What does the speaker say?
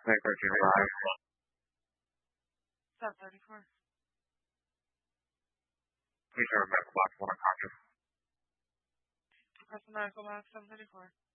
734. Please remember box 1 on Congress. Press the medical box 734.